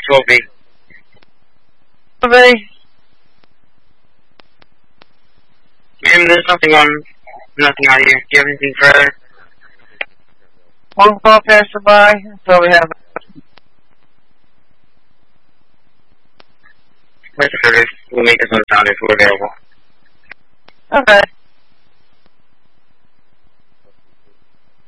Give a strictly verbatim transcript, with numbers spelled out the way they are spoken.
twelve B. twelve A? And there's nothing on, nothing out here. Do you have anything further? One call passer by, so we have... Let's further. We'll make this one sound if we're available. Okay.